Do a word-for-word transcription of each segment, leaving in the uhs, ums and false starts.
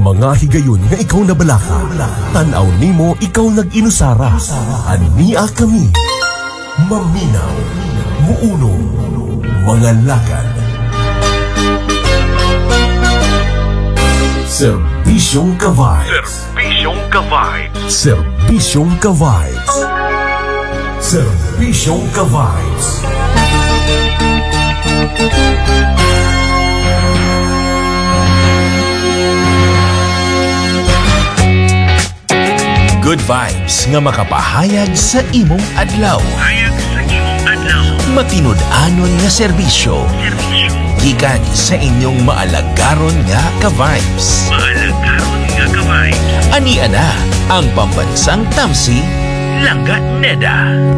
mga higayon nga ikaw nabalaka, tanaw nimo ikaw nag-inusara. Ania kami, maminaw, muunong, mga lakad. Serbisyong ka-vibes. Serbisyong ka-vibes. Serbisyong ka-vibes. Serbisyong ka-vibes. Good vibes nga makapahayag sa imong adlaw. Hayag sa imong adlaw. Matinud-anon nga serbisyo. Serbisyo. Gikan sa inyong maalagaron nga ka-vibes. Maalagaron nga ka-vibes. Ania na ang pambansang tamsi, Langga Neda.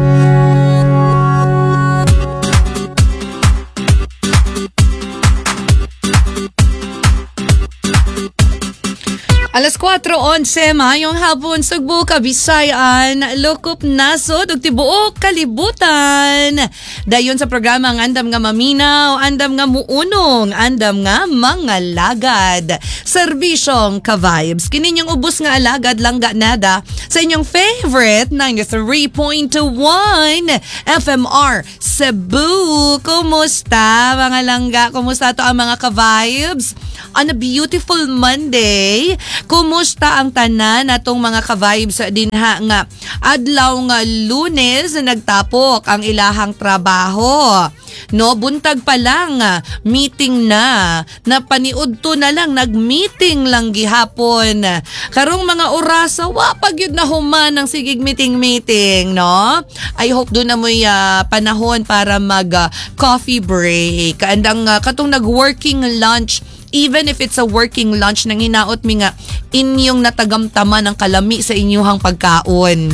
Alas kwatro onse mayong hapon Sugbo, Kabisayan, Lokop, Nasod ug tibuok kalibutan. Dayon sa programa ang Andam nga Maminaw, Andam nga Muunong, Andam nga Mga Lagad. Serbisyong ka-vibes. Kininyong ubos nga alagad Langga Nada sa inyong favorite ninety-three point one F M R Cebu. Kumusta mga langga? Kumusta to ang mga ka-vibes? On a beautiful Monday, kumusta ang tanan natong mga ka-vibes dinha nga adlaw nga Lunes na nagtapok ang ilahang trabaho. No, buntag pa lang, meeting na. Napaniudto na lang, nag-meeting lang gihapon. Karong mga oras, wa pag yun na human ng sigig meeting-meeting, no? I hope doon na mo'y uh, panahon para mag-coffee uh, break. Andang uh, katong nag-working lunch, even if it's a working lunch, nang hinaot mi nga inyong natagamtaman ng kalami sa inyong pagkaon.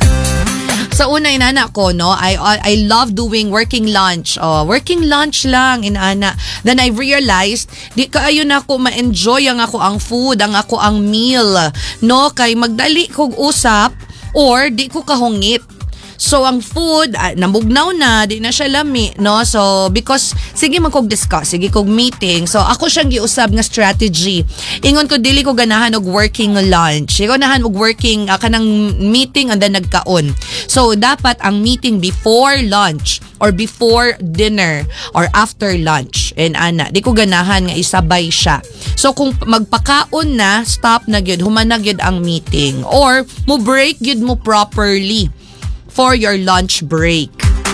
Sa una inana ko, no, I I love doing working lunch. Oh, working lunch lang inana. Then I realized di kaayo na ako ma-enjoy ang ako ang food, ang ako ang meal, no, kay magdali kog usap or di ko kahungit. So, ang food, uh, namugnaw na, di na siya lami, no? So, because, sige man kog discuss, sige kog meeting. So, ako siyang giusab nga strategy. Ingon ko, dili ko ganahan og working lunch. Iko ganahan og working, uh, kanang meeting and then nagkaon. So, dapat ang meeting before lunch or before dinner or after lunch. And ana, di ko ganahan nga isabay siya. So, kung magpakaon na, stop na gyud, human na gyud ang meeting. Or, mo break gyud mo properly for your lunch break.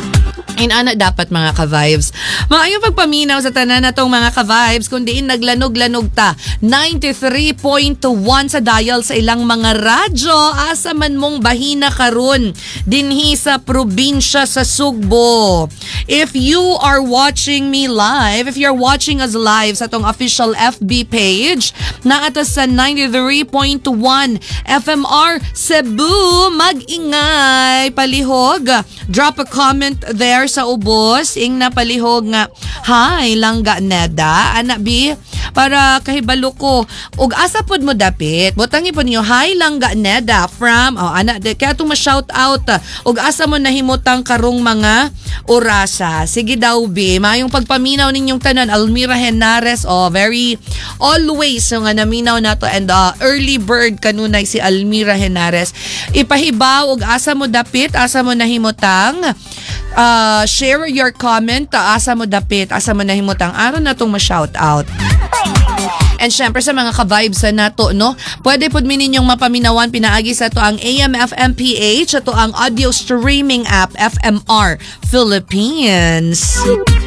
In ana dapat mga ka-vibes. Maayong pagpaminaw sa tanan natong mga ka-vibes kung diin naglanog-lanog ta. ninety-three point one sa dial sa ilang mga radyo. Asa man mong bahina karon dinhi sa probinsya sa Sugbo. If you are watching me live, if you're watching us live sa tong official F B page, naata sa ninety-three point one F M R Cebu, mag-ingay, palihog. Drop a comment there sa ubos, ing na palihog nga, hi, Langga Neda, anak bi, para kahibalo ko, ug asa pod mo dapit, butangi po niyo, hi, Langga Neda, from, oh, anak, kaya itong ma-shout out, ug asa mo nahimutang karong mga orasa. Sige daw, bi, mayong pagpaminaw ninyong tanan, Almira Henares, oh, very, always, yung nga naminaw na to, and uh, early bird kanunay si Almira Henares, ipahibaw, ug asa mo dapit, asa mo nahimutang, Uh, share your comment, asa mo dapit, asa mo nahimutang aron na itong ma-shout out. And syempre sa mga ka-vibes na to, no? Pwede po mininyong mapaminawan pinaagi sa to ang A M F M P H, ito ang audio streaming app F M R Philippines.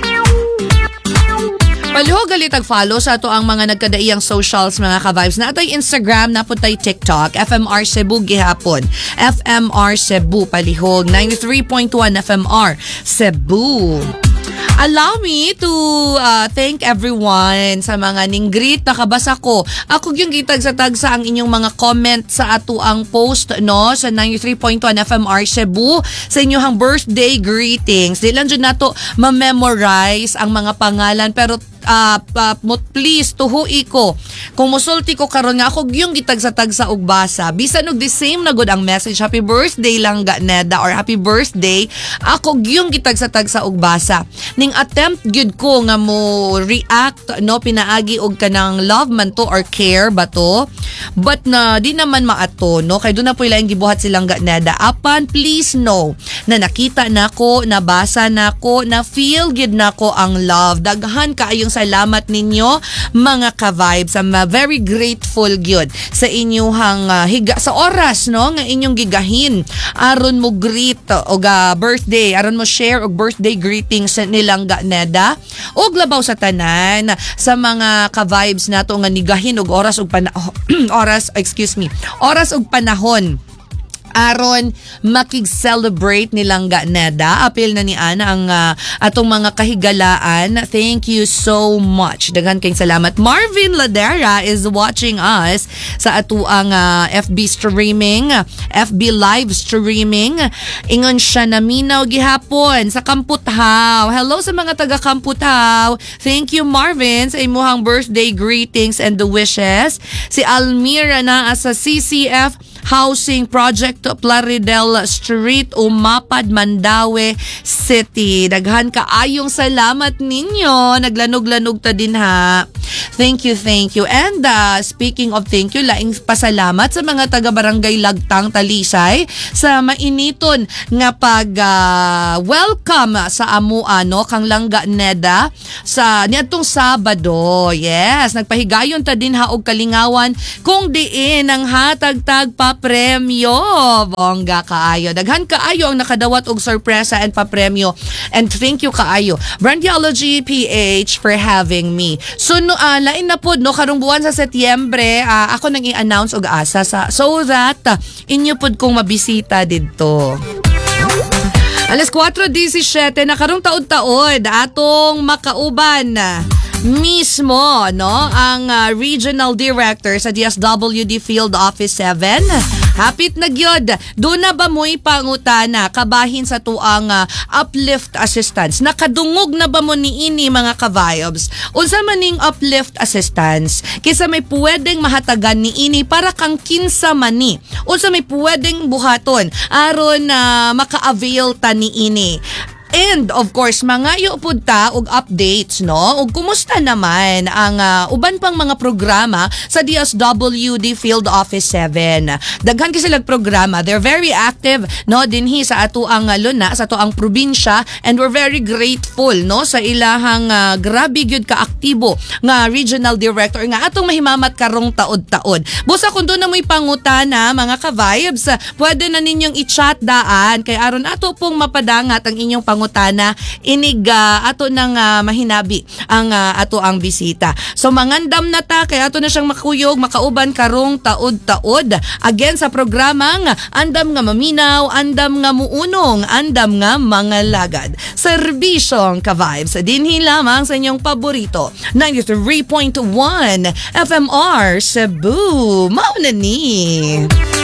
Palihog galit ag-follow sa ato ang mga nagkadaiyang socials mga ka-vibes. Na ato'y Instagram, na po tayo TikTok, F M R Cebu gihapon. F M R Cebu, palihog. ninety-three point one F M R Cebu. Allow me to uh, thank everyone sa mga ninggrit na kabasa ko. Ako yung gitag sa tagsa ang inyong mga comment sa ato ang post, no, sa ninety-three point one F M R Cebu sa inyong birthday greetings. Di lang dyan na to ma-memorize ang mga pangalan, pero uh, uh, mot please tuhui ko kung musulti ko karon nga ako yung gitag-sa-tag sa ugbasa bisan og the same na good ang message happy birthday lang ga Neda or happy birthday ako yung gitag-sa-tag sa ugbasa ning attempt gyud ko nga mo react no pinaagi og kanang love man to or care ba to but na di naman maato no kay do na po ilang gibuhat silang ga Neda apan please know na nakita nako nabasa nako na feel gid nako ang love daghan kaayong salamat ninyo mga ka-vibes. I'm uh, very grateful gyud sa inyong uh, higa sa oras no nga inyong gigahin aron mo greet og uh, birthday aron mo share og birthday greetings nilang ga Neda og labaw sa tanan sa mga ka-vibes nato nga nigahin og oras og pana- oras excuse me oras og panahon aron makig-celebrate nilang ga Neda. Apil na ni Ana ang uh, atong mga kahigalaan. Thank you so much. Daghan kayong salamat. Marvin Ladera is watching us sa atuang uh, F B streaming, F B live streaming. Ingon siya na minaw gihapon sa Kamputhaw. Hello sa mga taga Kamputhaw. Thank you Marvin sa imuhang birthday greetings and the wishes. Si Almira na sa C C F Housing Project Plaridel Street, Umapad, Mandaue City. Daghan kaayong salamat ninyo. Naglanog-lanog ta din ha. Thank you, thank you. And uh, speaking of thank you, laing pasalamat sa mga taga-barangay Lagtang, Talisay sa mainiton nga pag uh, welcome sa amo ano kang Langga Neda sa niadtong Sabado. Yes, nagpahigayon ta din ha og kalingawan kung diin ang hatag-tag pa premyo. Bongga kaayo. Daghan kaayo ang nakadawat og sorpresa and pa premyo. And thank you kaayo Brandiology P H for having me. So no, uh, lain na pod no karong buwan sa Setyembre uh, ako nang i-announce og asa sa so that uh, inyo pod kong mabisita didto. Alas four seventeen na karong taod-taod atong makauban mismo no ang uh, Regional Director sa D S W D Field Office seven. Hapit na gyud. Do na ba mo'y pangutana kabahin sa tuang uh, uplift assistance? Nakadungog na ba mo niini mga ka-vibes? Unsa man ning uplift assistance? Kisa may pwedeng mahatagan niini para kang kinsa man ni. Unsa may pwedeng buhaton aron na uh, maka-avail ta niini. And of course, mga iupod ta og updates, no? Og kumusta naman ang uh, uban pang mga programa sa D S W D Field Office seven. Daghan kasi silang programa. They're very active, no? Dinhi sa ato ang uh, luna, sa ato ang probinsya. And we're very grateful, no? Sa ilahang uh, grabe gyud ka-aktibo nga Regional Director nga atong mahimamat karong taod-taod. Busa kung doon na mo'y pangutana, mga ka-vibes, pwede na ninyong i-chat daan kay aron ato pong mapadangat ang inyong pangutana pangutana inig uh, ato nang uh, mahinabi ang uh, ato ang bisita. So mangandam na ta kay ato na siyang makuyog makauban karong taod-taod again sa programang Andam nga Maminaw, Andam nga Muunong, Andam nga Mga Lagad. Serbisyong ka-vibes dinhi lamang sa inyong paborito ninety-three point one F M R Cebu. Mao na ni.